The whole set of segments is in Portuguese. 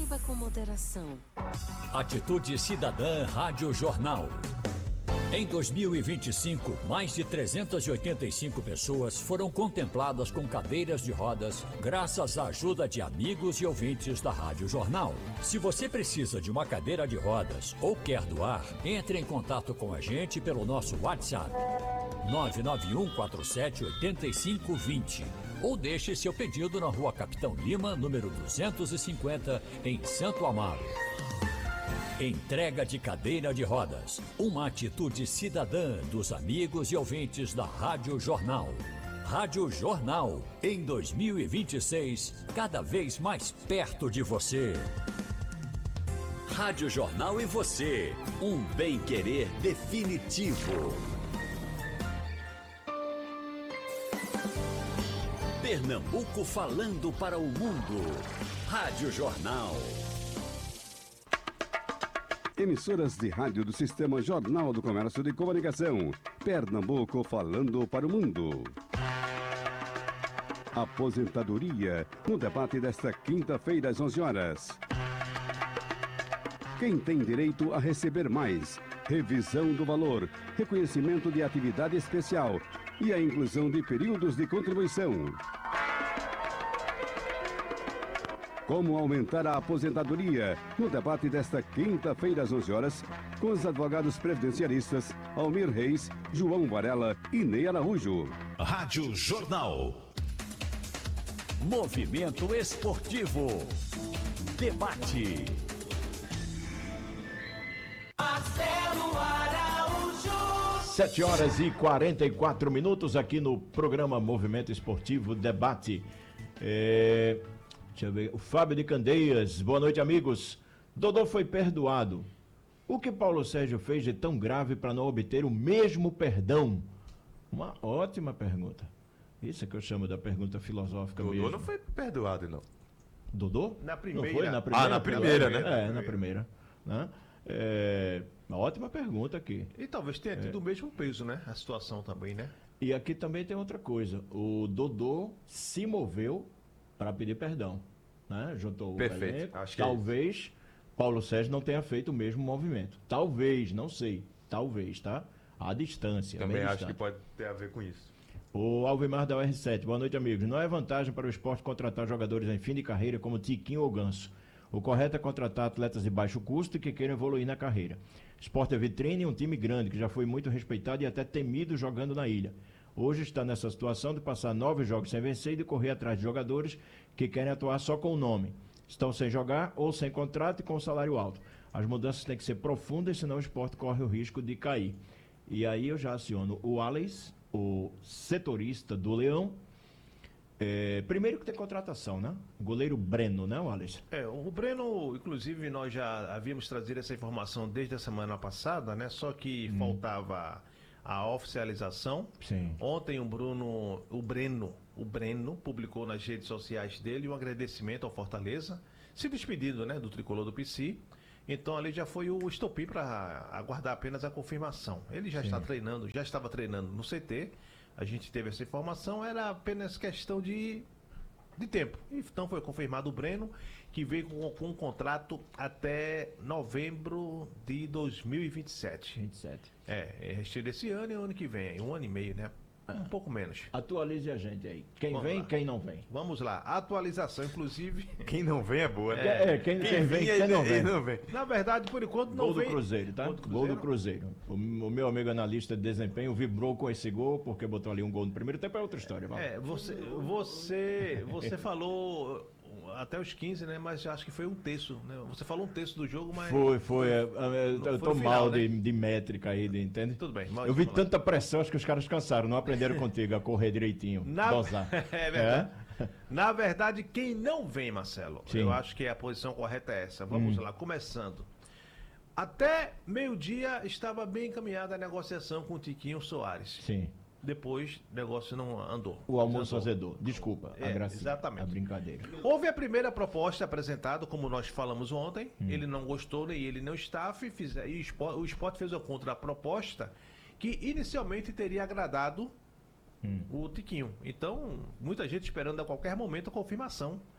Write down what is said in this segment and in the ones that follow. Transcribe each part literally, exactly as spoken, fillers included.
Beba com moderação. Atitude Cidadã Rádio Jornal. Em dois mil e vinte e cinco, mais de trezentas e oitenta e cinco pessoas foram contempladas com cadeiras de rodas, graças à ajuda de amigos e ouvintes da Rádio Jornal. Se você precisa de uma cadeira de rodas ou quer doar, entre em contato com a gente pelo nosso WhatsApp nove nove um quatro sete oito cinco dois zero ou deixe seu pedido na Rua Capitão Lima, número duzentos e cinquenta, em Santo Amaro. Entrega de cadeira de rodas, uma atitude cidadã dos amigos e ouvintes da Rádio Jornal. Rádio Jornal, em dois mil e vinte e seis, cada vez mais perto de você. Rádio Jornal e você, um bem-querer definitivo. Pernambuco falando para o mundo. Rádio Jornal. Emissoras de rádio do Sistema Jornal do Comércio de Comunicação. Pernambuco falando para o mundo. Aposentadoria, no debate desta quinta-feira às onze horas. Quem tem direito a receber mais? Revisão do valor, reconhecimento de atividade especial e a inclusão de períodos de contribuição. Como aumentar a aposentadoria? No debate desta quinta-feira às onze horas, com os advogados previdenciaristas Almir Reis, João Varela e Ney Araújo. Rádio Jornal. Movimento Esportivo. Debate. Marcelo Araújo. Sete horas e quarenta e quatro minutos aqui no programa Movimento Esportivo Debate. É... Deixa eu ver. O Fábio de Candeias. Boa noite, amigos. Dodô foi perdoado. O que Paulo Sérgio fez de tão grave para não obter o mesmo perdão? Uma ótima pergunta. Isso é que eu chamo da pergunta filosófica Dodô mesmo. não foi perdoado, não. Dodô? Na primeira. Não foi? Na primeira Ah, na primeira, né? É, Na na primeira. primeira. Né? É, uma ótima pergunta aqui. E talvez tenha tido o mesmo peso, né? A situação também, né? E aqui também tem outra coisa. O Dodô se moveu para pedir perdão, né? Juntou o Perfeito, elenco. acho que é Talvez Paulo Sérgio não tenha feito o mesmo movimento. Talvez, não sei. Talvez, tá? À distância. Também bem acho distante. que pode ter a ver com isso. O Alvimar da U R sete, boa noite, amigos. Não é vantagem para o esporte contratar jogadores em fim de carreira como Tiquinho ou Ganso. O correto é contratar atletas de baixo custo e que queiram evoluir na carreira. Esporte é vitrine e um time grande que já foi muito respeitado e até temido jogando na ilha. Hoje está nessa situação de passar nove jogos sem vencer e de correr atrás de jogadores que querem atuar só com o nome. Estão sem jogar ou sem contrato e com salário alto. As mudanças têm que ser profundas, senão o esporte corre o risco de cair. E aí eu já aciono o Alex, o setorista do Leão. É, primeiro que tem contratação, né? Goleiro Breno, né, Alex? É, o Breno, inclusive, nós já havíamos trazido essa informação desde a semana passada, né? Só que hum. faltava a oficialização. Sim. Ontem o Bruno, o Breno, o Breno publicou nas redes sociais dele um agradecimento ao Fortaleza, se despedindo, né, do tricolor do P C. Então ali já foi o estopim para aguardar apenas a confirmação. Ele já Sim. está treinando, já estava treinando no C T. A gente teve essa informação, era apenas questão de, de tempo. Então foi confirmado o Breno, que veio com, com um contrato até novembro de dois mil e vinte e sete. vinte e sete. É, é resto desse ano e o ano que vem, um ano e meio, né? Um pouco menos. Atualize a gente aí. Quem Vamos vem, lá. quem não vem. Vamos lá, atualização, inclusive. Quem não vem é boa, né? É, quem, quem vem, vinha, quem não ele vem. não vem. Na verdade, por enquanto não Gol vem. do Cruzeiro, tá? Gol do Gol do Cruzeiro. Cruzeiro. O, o meu amigo analista de desempenho vibrou com esse gol, porque botou ali um gol no primeiro tempo, é outra história. Vamos. É, você, você, você falou até os quinze, né? Mas acho que foi um terço, né? Você falou um terço do jogo, mas... Foi, foi. é, é, eu foi tô no final, mal né? de, de métrica aí, de, entende? Tudo bem. Mas Eu vi vamos lá. tanta pressão, acho que os caras cansaram, não aprenderam contigo a correr direitinho, Na... dosar. é verdade. É? Na verdade, quem não vem, Marcelo, Sim. eu acho que a posição correta é essa. Vamos Hum. lá, começando. Até meio-dia estava bem encaminhada a negociação com o Tiquinho Soares. Sim. Depois o negócio não andou. O almoço Andou. azedou. Desculpa, a É, gracinha, exatamente. a brincadeira. Houve a primeira proposta apresentada, como nós falamos ontem. Hum. Ele não gostou, nem ele nem o staff. Fiz, e o Sport, o Sport fez a contraproposta que inicialmente teria agradado Hum. o Tiquinho. Então, muita gente esperando a qualquer momento a confirmação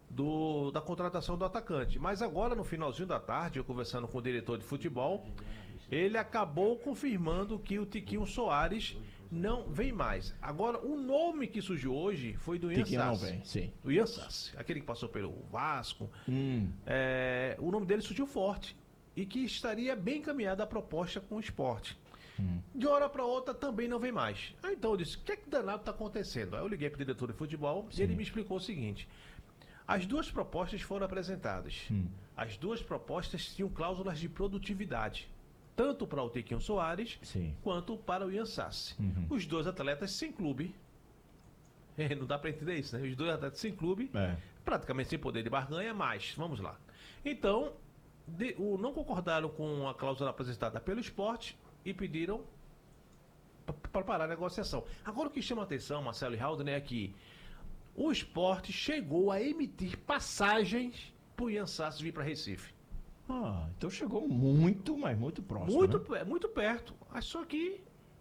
do, da contratação do atacante. Mas agora, no finalzinho da tarde, eu conversando com o diretor de futebol, ele acabou confirmando que o Tiquinho Soares não vem mais. Agora, o nome que surgiu hoje foi do Ian Tiquinho não Sassi. vem, sim. O Ian Sassi, aquele que passou pelo Vasco. Hum. É, o nome dele surgiu forte e que estaria bem encaminhada a proposta com o esporte. Hum. De hora para outra também não vem mais. Ah, então eu disse, o que é que danado está acontecendo? Aí eu liguei para o diretor de futebol Sim. e ele me explicou o seguinte. As duas propostas foram apresentadas. Hum. As duas propostas tinham cláusulas de produtividade. Tanto para o Tiquinho Soares, Sim. quanto para o Ian Sassi. Uhum. Os dois atletas sem clube. É, não dá para entender isso, né? Os dois atletas sem clube, é. praticamente sem poder de barganha, mas vamos lá. Então, de, o, não concordaram com a cláusula apresentada pelo esporte e pediram para parar a negociação. Agora o que chama a atenção, Marcelo e Haldner, é que o esporte chegou a emitir passagens para o Ian Sassi vir para Recife. Ah, então chegou muito, mas muito próximo. Muito, né? muito perto. Mas só que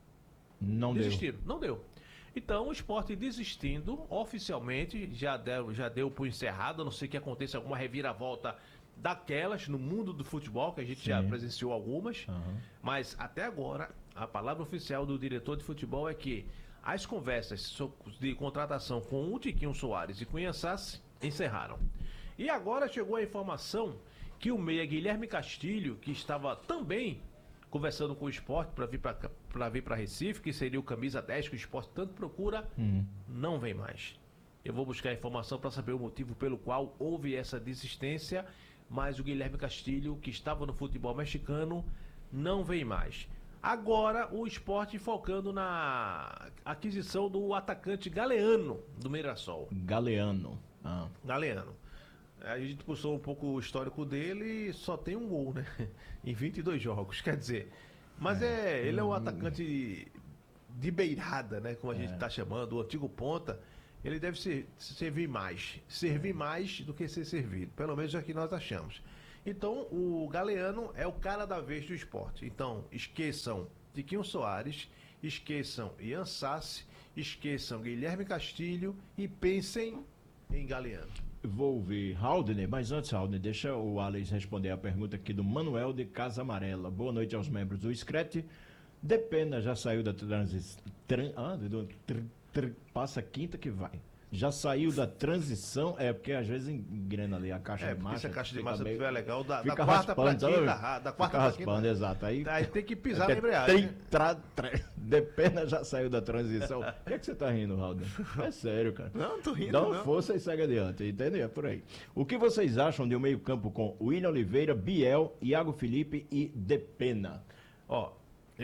não desistiram. deu. Não deu. Então o esporte desistindo, oficialmente, já deu, já deu por encerrado, a não ser que aconteça alguma reviravolta daquelas no mundo do futebol, que a gente Sim. já presenciou algumas. Uhum. Mas até agora, a palavra oficial do diretor de futebol é que as conversas de contratação com o Tiquinho Soares e com o Ian Sassi encerraram. E agora chegou a informação que o meia Guilherme Castilho, que estava também conversando com o esporte para vir para vir para Recife, que seria o camisa dez que o esporte tanto procura, hum. não vem mais. Eu vou buscar a informação para saber o motivo pelo qual houve essa desistência, mas o Guilherme Castilho, que estava no futebol mexicano, não vem mais. Agora o esporte focando na aquisição do atacante Galeano do Mirassol. Galeano. Ah. Galeano. A gente puxou um pouco o histórico dele e só tem um gol, né? Em vinte e dois jogos, quer dizer. Mas é, é ele é um atacante de beirada, né? Como a é. gente está chamando, o antigo ponta. Ele deve ser, servir mais. Servir mais do que ser servido. Pelo menos é o que nós achamos. Então, o Galeano é o cara da vez do esporte. Então, esqueçam Tiquinho Soares, esqueçam Ian Sassi, esqueçam Guilherme Castilho e pensem em Galeano. Vou ouvir Haldner, mas antes, Haldner, deixa o Alex responder a pergunta aqui do Manuel de Casa Amarela. Boa noite aos membros do Screte. Depena já saiu da transição. Tran, ah, do, tr, tr, passa quinta que vai. Já saiu da transição, é porque às vezes engrena ali a caixa é, de massa. Se a caixa de massa meio, estiver legal, da, da quarta para quinta, da, da quarta para quinta. Exato. Aí, aí tem que pisar na embreagem. Tra, tra, Depena já saiu da transição. O que é que você tá rindo, Haldner? É sério, cara. Não, tô rindo. Dá uma não. força e segue adiante, entendeu? É por aí. O que vocês acham de um meio-campo com William Oliveira, Biel, Iago Felipe e Depena? Ó,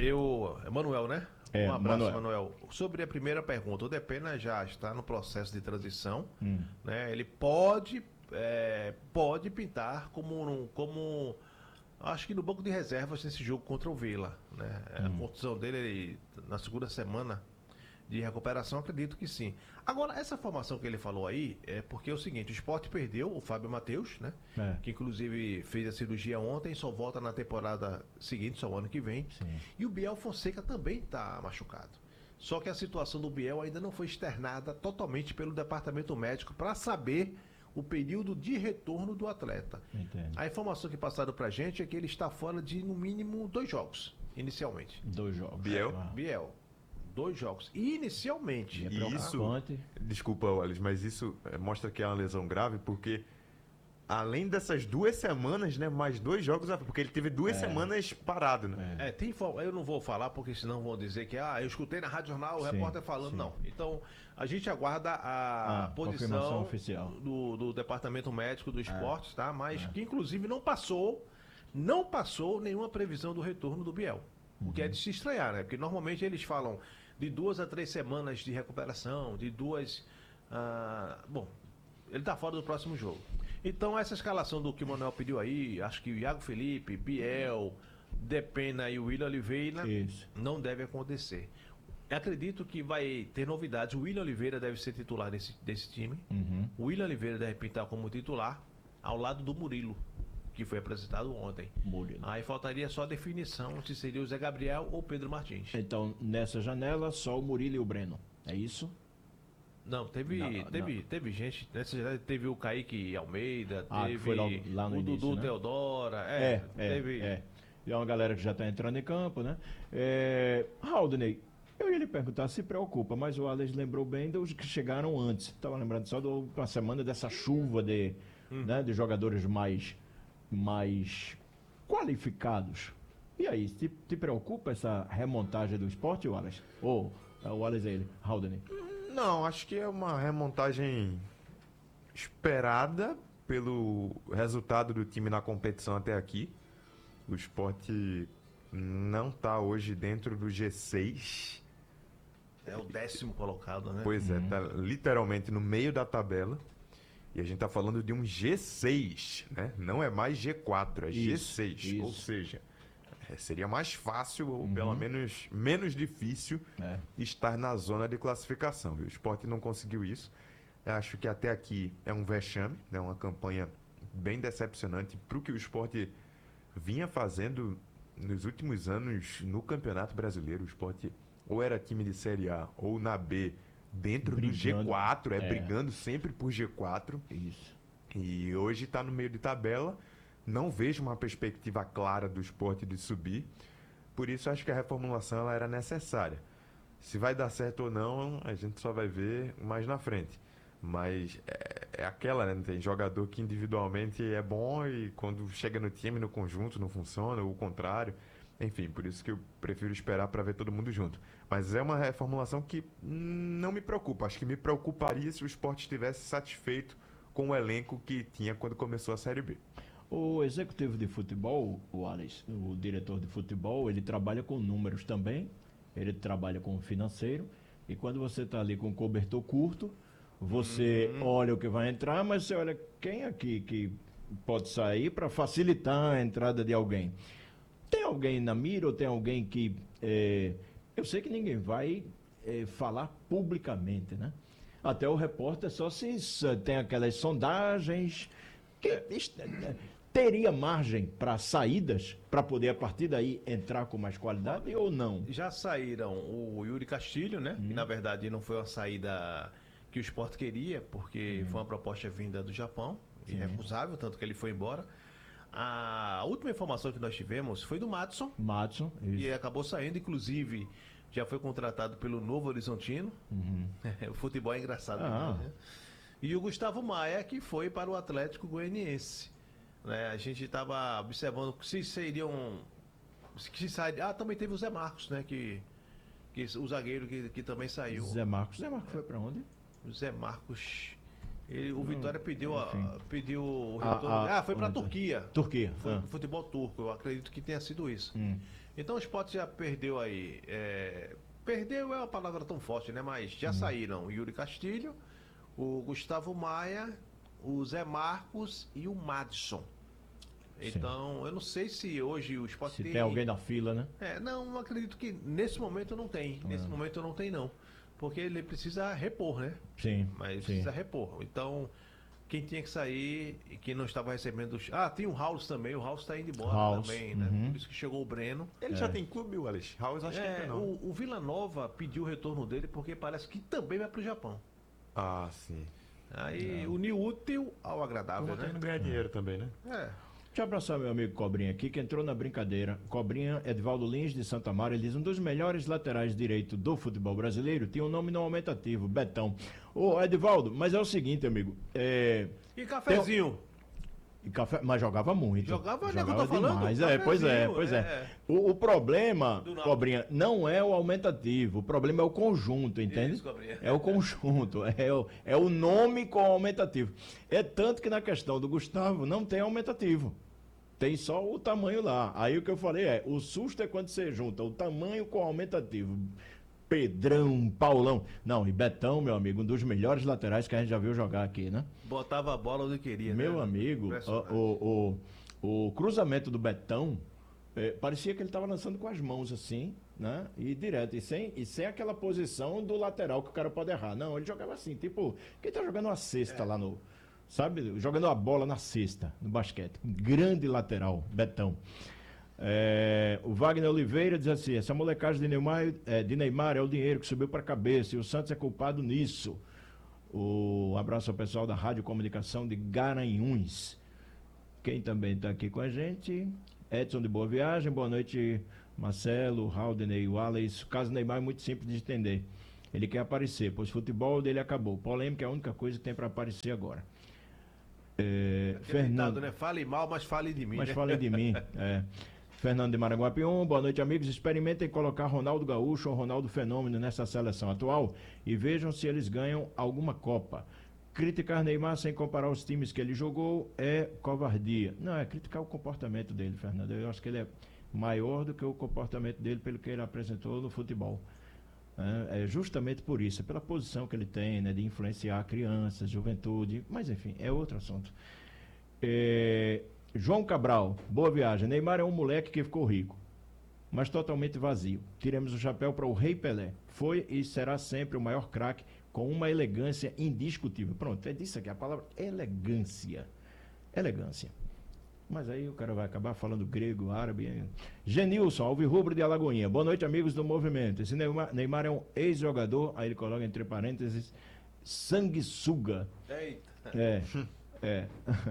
eu. Manuel, né? É, um abraço, Manuel. Manuel. Sobre a primeira pergunta, o Depena já está no processo de transição. Hum. Né? Ele pode, é, pode pintar como, como. Acho que no banco de reservas nesse jogo contra o Vila. Né? Hum. A contusão dele ele, na segunda semana de recuperação, acredito que sim. Agora, essa formação que ele falou aí é porque é o seguinte: o Sport perdeu o Fábio Matheus, né? É. Que inclusive fez a cirurgia ontem, só volta na temporada seguinte, só o ano que vem. Sim. E o Biel Fonseca também está machucado. Só que a situação do Biel ainda não foi externada totalmente pelo departamento médico para saber o período de retorno do atleta. Entendo. A informação que passaram pra gente é que ele está fora de no mínimo dois jogos, inicialmente. Dois jogos. Biel? É, Biel. Dois jogos. Inicialmente. E isso, desculpa, Wallace, mas isso mostra que é uma lesão grave, porque além dessas duas semanas, né, mais dois jogos, porque ele teve duas é. semanas parado, né? É, tem, eu não vou falar, porque senão vão dizer que, ah, eu escutei na Rádio Jornal o sim, repórter falando, sim. não. Então, a gente aguarda a ah, posição oficial. Do, do Departamento Médico do Esporte, é. tá? Mas é. que, inclusive, não passou, não passou nenhuma previsão do retorno do Biel. Uhum. O que é de se estranhar, né? Porque normalmente eles falam de duas a três semanas de recuperação, de duas... Ah, bom, ele tá fora do próximo jogo. Então, essa escalação do que o Manuel pediu aí, acho que o Iago Felipe, Biel, Depena e o William Oliveira, Isso. não deve acontecer. Eu acredito que vai ter novidades. O William Oliveira deve ser titular desse, desse time. Uhum. O William Oliveira deve pintar como titular ao lado do Murilo, que foi apresentado ontem. Murilo. Aí faltaria só a definição se seria o Zé Gabriel ou Pedro Martins. Então, nessa janela, só o Murilo e o Breno. É isso? Não, teve, Não, teve, não. teve gente, nessa cidade teve o Kaique Almeida, Ah, que teve foi logo lá no o início, Dudu né? Teodora, é, É, é, teve... é. E é uma galera que já está entrando em campo, né? É, Haldney, eu ia lhe perguntar, se preocupa, mas o Alex lembrou bem dos que chegaram antes. Estava lembrando só de uma semana dessa chuva de, Hum. né, de jogadores mais, mais qualificados. E aí, te, te preocupa essa remontagem do esporte, Wallace? Ou é o Wallace é ele, Haldney? Não, acho que é uma remontagem esperada pelo resultado do time na competição até aqui. O Sport não está hoje dentro do G seis. É o décimo colocado, né? Pois é, tá literalmente no meio da tabela. E a gente tá falando de um G seis, né? Não é mais G quatro, é G seis. Isso, Ou isso. seja, é, seria mais fácil, ou pelo menos menos difícil, É. estar na zona de classificação. Viu? O Sport não conseguiu isso. Eu acho que até aqui é um vexame, né? Uma campanha bem decepcionante para o que o Sport vinha fazendo nos últimos anos no Campeonato Brasileiro. O Sport ou era time de Série A ou na B, dentro do G Brigando. quatro, é, É. brigando sempre por G quatro. Isso. E hoje está no meio de tabela. Não vejo uma perspectiva clara do Sport de subir. Por isso acho que a reformulação ela era necessária. Se vai dar certo ou não, a gente só vai ver mais na frente. Mas é, é aquela, né? Tem jogador que individualmente é bom e quando chega no time, no conjunto, não funciona, ou o contrário. Enfim, por isso que eu prefiro esperar para ver todo mundo junto. Mas é uma reformulação que não me preocupa. Acho que me preocuparia se o Sport estivesse satisfeito com o elenco que tinha quando começou a Série B. O executivo de futebol, o Alex, o diretor de futebol, ele trabalha com números também, ele trabalha com financeiro, e quando você está ali com o cobertor curto, você olha o que vai entrar, mas você olha quem aqui que pode sair para facilitar a entrada de alguém. Tem alguém na mira ou tem alguém que... é, eu sei que ninguém vai é, falar publicamente, né? Até o repórter só se s- tem aquelas sondagens que est- é, teria margem para saídas, para poder a partir daí entrar com mais qualidade ou não? Já saíram o Yuri Castilho, né? Que na verdade não foi uma saída que o Sport queria, porque foi uma proposta vinda do Japão, irrecusável, tanto que ele foi embora. A última informação que nós tivemos foi do Madison, Madison, e isso. acabou saindo, inclusive já foi contratado pelo Novo Horizontino. O futebol é engraçado. Ah. Né? E o Gustavo Maia, que foi para o Atlético Goianiense. Né? A gente estava observando se seriam. Se sai... Ah, também teve o Zé Marcos, né? Que, que o zagueiro que, que também saiu. Zé Marcos. Zé Marcos foi para onde? O Zé Marcos. Ele, o Vitória pediu, a, enfim. pediu o A- retorno. a- ah, foi para a onde? Turquia. Turquia. Foi Ah. pro futebol turco, eu acredito que tenha sido isso. Hum. Então o Sport já perdeu aí. é, Perdeu é uma palavra tão forte, né? Mas já saíram o Yuri Castilho, o Gustavo Maia, o Zé Marcos e o Madison. Então, eu não sei se hoje o Sport Se tem alguém na fila, né? É, não, não acredito que nesse momento não tem. Nesse É. momento não tem, não. Porque ele precisa repor, né? Sim. Mas sim. precisa repor. Então, quem tinha que sair e quem não estava recebendo. os- Ah, tem o House também. O House está indo embora House, também, né? uhum. Por isso que chegou o Breno. Ele já tem clube, o Alex? House acho que É, ainda não. o, o Vila Nova pediu o retorno dele porque parece que também vai para o Japão. Ah, sim. Aí, uniu útil ao agradável, Tá né? indo ganhar dinheiro também, né? É. Deixa eu abraçar meu amigo Cobrinha aqui, que entrou na brincadeira. Cobrinha, Edvaldo Lins, de Santa Mara, ele diz, um dos melhores laterais direito do futebol brasileiro, tinha um nome não aumentativo, Betão. Ô, Edvaldo, mas é o seguinte, amigo, é... E cafezinho? e café, mas jogava muito. Jogava, né, que eu tô falando? demais. É, pois é, Cafezinho, pois é. é. O, o problema, Do nada. Cobrinha, não é o aumentativo, o problema é o conjunto, entende? Isso, Cobrinha. É o conjunto, é o, é o nome com aumentativo. É tanto que na questão do Gustavo não tem aumentativo. Tem só o tamanho lá. Aí o que eu falei é, o susto é quando você junta o tamanho com o aumentativo. Pedrão, Paulão. Não, e Betão, meu amigo, um dos melhores laterais que a gente já viu jogar aqui, né? Botava a bola onde queria, né? Meu amigo, Impressionante. o, o, o cruzamento do Betão, eh, parecia que ele estava lançando com as mãos assim, né? E direto, e sem, e sem aquela posição do lateral que o cara pode errar. Não, ele jogava assim, tipo, quem tá jogando uma cesta lá no... Sabe? Jogando a bola na cesta, no basquete. Um grande lateral, Betão. É, o Wagner Oliveira diz assim, essa molecagem de Neymar, é, de Neymar é o dinheiro que subiu para a cabeça e o Santos é culpado nisso. O um abraço ao pessoal da Rádio Comunicação de Garanhuns. Quem também está aqui com a gente, Edson de Boa Viagem. Boa noite, Marcelo, Haldney, Wallace. O caso Neymar é muito simples de entender. Ele quer aparecer, pois o futebol dele acabou. Polêmica é a única coisa que tem para aparecer agora. É, É Fernando, ditado, né? Fale mal, mas fale de mim. mas né? fale de mim. É. Fernando de Maranguapium, boa noite, amigos. Experimentem colocar Ronaldo Gaúcho ou Ronaldo Fenômeno nessa seleção atual e vejam se eles ganham alguma Copa. Criticar Neymar sem comparar os times que ele jogou é covardia. Não, é criticar o comportamento dele, Fernando. Eu acho que ele é maior do que o comportamento dele pelo que ele apresentou no futebol. É, é justamente por isso, é pela posição que ele tem, né, de influenciar crianças, juventude, mas enfim, é outro assunto. É, João Cabral, boa viagem. Neymar é um moleque que ficou rico, mas totalmente vazio. Tiremos o chapéu para o Rei Pelé. Foi e será sempre o maior craque, com uma elegância indiscutível. Pronto, é disso aqui, a palavra elegância. Elegância. Mas aí o cara vai acabar falando grego, árabe. Genilson, alvirrubro de Alagoinha. Boa noite, amigos do movimento. Esse Neymar, Neymar é um ex-jogador, aí ele coloca entre parênteses, sanguessuga. Eita. É, é.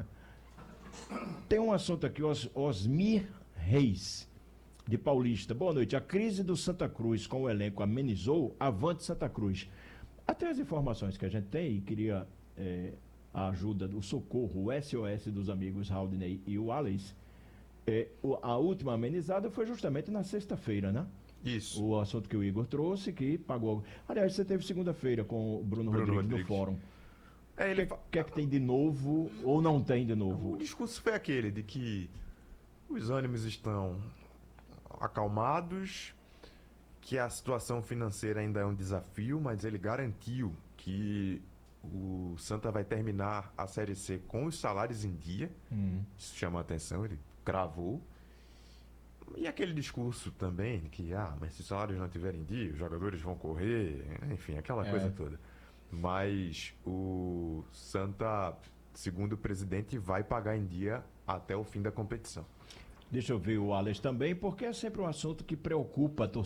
Tem um assunto aqui, Os, Osmir Reis, de Paulista. Boa noite. A crise do Santa Cruz com o elenco amenizou, avante Santa Cruz. Até as informações que a gente tem, e queria é, a ajuda do socorro, o S O S dos amigos Haldney e o Alice, é, o, a última amenizada foi justamente na sexta-feira, né? Isso. O assunto que o Igor trouxe, que pagou. Aliás, você teve segunda-feira com o Bruno, Bruno Rodrigues, Rodrigues. no fórum. É, O ele que, fa- que é que tem de novo ou não tem de O novo? discurso foi aquele de que os ânimos estão acalmados, que a situação financeira ainda é um desafio, mas ele garantiu que o Santa vai terminar a Série C com os salários em dia. Hum. Isso chama a atenção, ele cravou. E aquele discurso também, que, ah, mas se os salários não estiverem em dia, os jogadores vão correr, enfim, aquela É. coisa toda. Mas o Santa, segundo o presidente, vai pagar em dia até o fim da competição. Deixa eu ver o Alex também, porque é sempre um assunto que preocupa a torcida.